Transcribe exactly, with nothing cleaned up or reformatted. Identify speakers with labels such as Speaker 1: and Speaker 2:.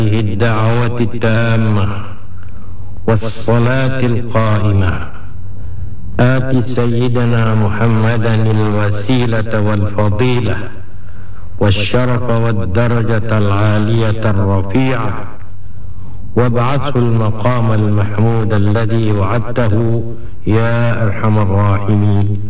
Speaker 1: الدعوة التامة والصلاة القائمة آت سيدنا محمدا الوسيلة والفضيلة والشرف والدرجة العالية الرفيعة وابعثه المقام المحمود الذي وعدته يا أرحم الراحمين.